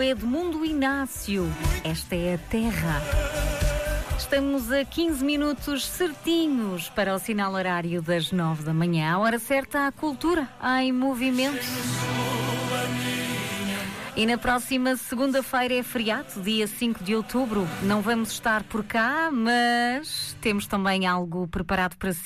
Edmundo Inácio, esta é a Terra. Estamos a 15 minutos certinhos para o sinal horário das 9 da manhã. A hora certa, a cultura em movimento. E na próxima segunda-feira é feriado, dia 5 de outubro. Não vamos estar por cá, mas temos também algo preparado para si.